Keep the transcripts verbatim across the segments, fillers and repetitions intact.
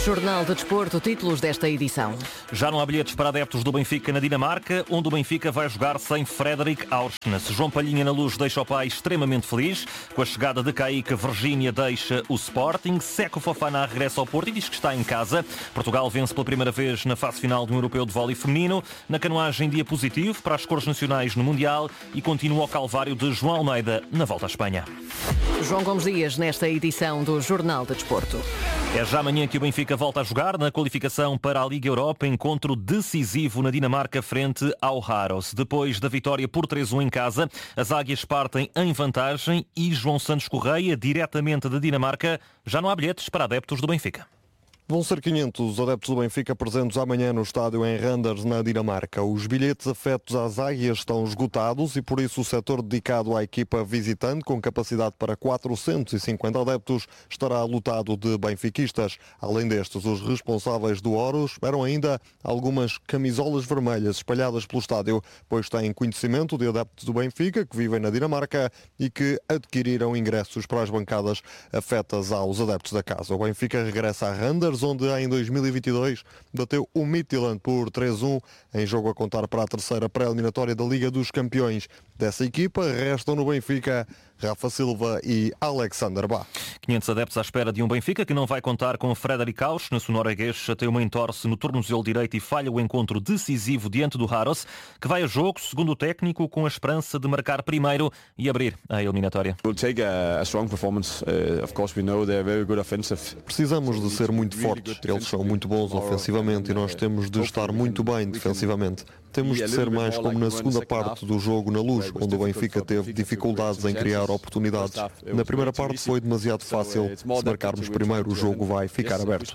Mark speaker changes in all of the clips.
Speaker 1: Jornal de Desporto, títulos desta edição.
Speaker 2: Já não há bilhetes para adeptos do Benfica na Dinamarca, onde o Benfica vai jogar sem Frederik Aursnes. João Palhinha na Luz deixa o pai extremamente feliz. Com a chegada de Kaique, Virgínia deixa o Sporting. Seco Fofana regressa ao Porto e diz que está em casa. Portugal vence pela primeira vez na fase final de um europeu de vôlei feminino. Na canoagem, dia positivo para as cores nacionais no Mundial e continua o calvário de João Almeida na volta à Espanha.
Speaker 1: João Gomes Dias, nesta edição do Jornal de Desporto.
Speaker 2: É já amanhã que o Benfica volta a jogar na qualificação para a Liga Europa, encontro decisivo na Dinamarca frente ao Haros. Depois da vitória por três a um em casa, as águias partem em vantagem e João Santos Correia, diretamente da Dinamarca, já não há bilhetes para adeptos do Benfica.
Speaker 3: Vão ser quinhentos adeptos do Benfica presentes amanhã no estádio em Randers, na Dinamarca. Os bilhetes afetos às águias estão esgotados e por isso o setor dedicado à equipa visitante, com capacidade para quatrocentos e cinquenta adeptos, estará lotado de benfiquistas. Além destes, os responsáveis do Horus esperam ainda algumas camisolas vermelhas espalhadas pelo estádio, pois têm conhecimento de adeptos do Benfica que vivem na Dinamarca e que adquiriram ingressos para as bancadas afetas aos adeptos da casa. O Benfica regressa a Randers, onde em dois mil e vinte e dois bateu o Midtjylland por três a um, em jogo a contar para a terceira pré-eliminatória da Liga dos Campeões. Dessa equipa restam no Benfica Rafa Silva e Alexander Bá.
Speaker 2: quinhentos adeptos à espera de um Benfica que não vai contar com Frederik Aursnes. O norueguês tem uma entorse no tornozelo direito e falha o encontro decisivo diante do Haros, que vai a jogo, segundo o técnico, com a esperança de marcar primeiro e abrir a eliminatória.
Speaker 3: Precisamos de ser muito fortes. Eles são muito bons ofensivamente e nós temos de estar muito bem defensivamente. Temos de ser mais como na segunda parte do jogo na Luz, onde o Benfica teve dificuldades em criar oportunidades. Na primeira parte foi demasiado fácil. Se marcarmos primeiro, o jogo vai ficar aberto.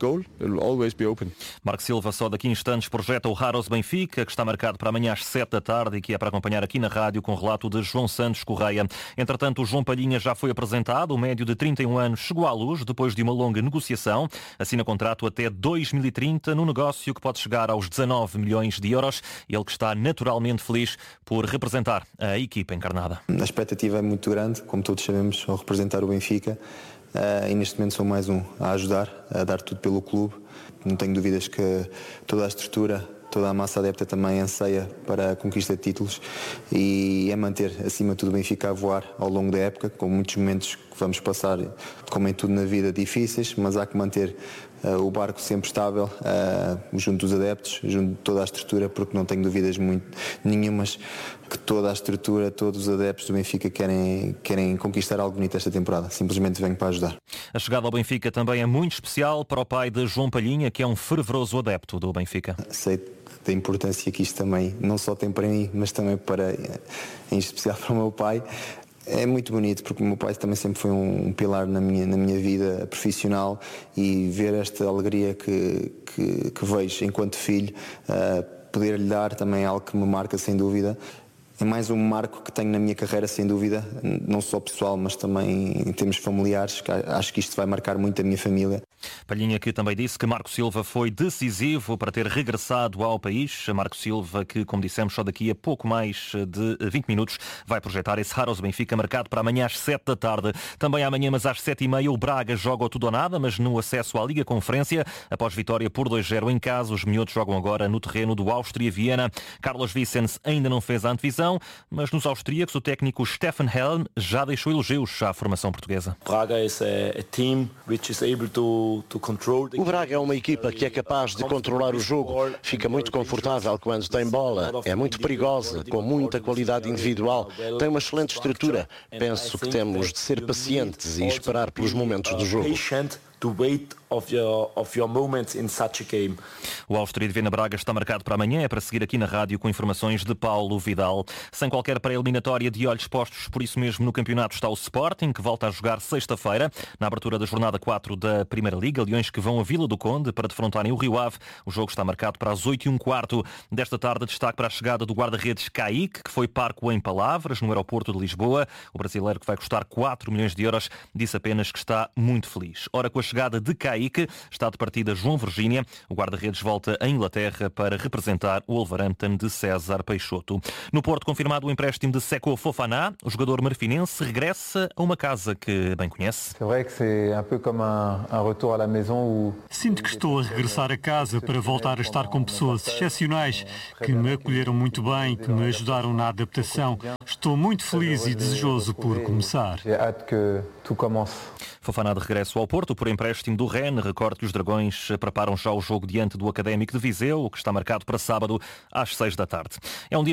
Speaker 2: Marco Silva só daqui a instantes projeta o Haros Benfica, que está marcado para amanhã às sete da tarde e que é para acompanhar aqui na rádio com relato de João Santos Correia. Entretanto, o João Palhinha já foi apresentado. O médio de trinta e um anos chegou à Luz depois de uma longa negociação. Assina contrato até dois mil e trinta no negócio que pode chegar aos dezanove milhões de euros. Ele que está naturalmente feliz por representar a equipa encarnada.
Speaker 4: A expectativa é muito grande, como todos sabemos, ao representar o Benfica. Uh, e neste momento sou mais um a ajudar, a dar tudo pelo clube. Não tenho dúvidas que toda a estrutura, toda a massa adepta também anseia para a conquista de títulos e é manter acima de tudo o Benfica a voar ao longo da época, com muitos momentos que vamos passar, como em tudo na vida, difíceis, mas há que manter uh, o barco sempre estável, uh, junto dos adeptos, junto de toda a estrutura, porque não tenho dúvidas muito, nenhumas que toda a estrutura, todos os adeptos do Benfica querem, querem conquistar algo bonito esta temporada. Simplesmente venho para ajudar.
Speaker 2: A chegada ao Benfica também é muito especial para o pai de João Palhinha, que é um fervoroso adepto do Benfica.
Speaker 4: Sei da importância que isto também não só tem para mim, mas também para, em especial para o meu pai. É muito bonito porque o meu pai também sempre foi um pilar na minha, na minha vida profissional e ver esta alegria que, que, que vejo enquanto filho, uh, poder-lhe dar também é algo que me marca sem dúvida. É mais um marco que tenho na minha carreira, sem dúvida, não só pessoal, mas também em termos familiares, que acho que isto vai marcar muito a minha família.
Speaker 2: Palhinha que também disse que Marco Silva foi decisivo para ter regressado ao país. Marco Silva que, como dissemos, só daqui a pouco mais de vinte minutos vai projetar esse Haros Benfica marcado para amanhã às sete da tarde. Também amanhã, mas às sete e meia, o Braga joga o tudo ou nada, mas no acesso à Liga Conferência. Após vitória por dois a zero em casa, os minhotos jogam agora no terreno do Áustria Viena. Carlos Vicens ainda não fez a antevisão, mas nos austríacos o técnico Stefan Helm já deixou elogios à formação portuguesa.
Speaker 5: O Braga é uma equipa que é capaz de controlar o jogo, fica muito confortável quando tem bola, é muito perigosa, com muita qualidade individual, tem uma excelente estrutura. Penso que temos de ser pacientes e esperar pelos momentos do jogo.
Speaker 6: To wait of your, of your moments in such a game.
Speaker 2: O Áustria de Viena Braga está marcado para amanhã, é para seguir aqui na rádio com informações de Paulo Vidal. Sem qualquer pré-eliminatória de olhos postos, por isso mesmo no campeonato está o Sporting, que volta a jogar sexta-feira, na abertura da jornada quatro da Primeira Liga. Leões que vão a Vila do Conde para defrontarem o Rio Ave. O jogo está marcado para as oito e um quarto. Desta tarde, destaque para a chegada do guarda-redes Kaique, que foi parco em palavras no aeroporto de Lisboa. O brasileiro, que vai custar quatro milhões de euros, disse apenas que está muito feliz. Ora, com a chegada de Kaique. Está de partida João Virgínia. O guarda-redes volta à Inglaterra para representar o Wolverhampton de César Peixoto. No Porto, confirmado o empréstimo de Seko Fofana. O jogador marfinense regressa a uma casa que bem conhece.
Speaker 7: Sinto que estou a regressar a casa para voltar a estar com pessoas excepcionais que me acolheram muito bem, que me ajudaram na adaptação. Estou muito feliz e desejoso por começar.
Speaker 2: Fofana de regresso ao Porto por empréstimo do Rennes. Recorde que os Dragões preparam já o jogo diante do Académico de Viseu, que está marcado para sábado às seis da tarde. É um dia